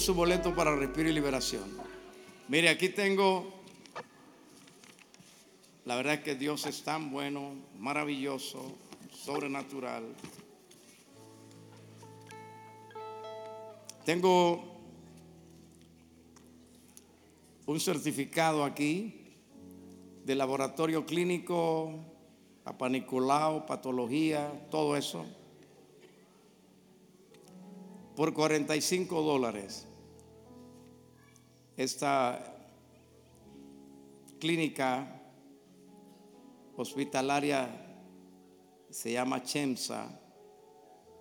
su boleto para Respiro y Liberación. Mire, aquí tengo, la verdad es que Dios es tan bueno, maravilloso, sobrenatural. Tengo un certificado aquí de laboratorio clínico, Papá Nicolau, patología, todo eso, por $45. Esta clínica hospitalaria se llama CHEMSA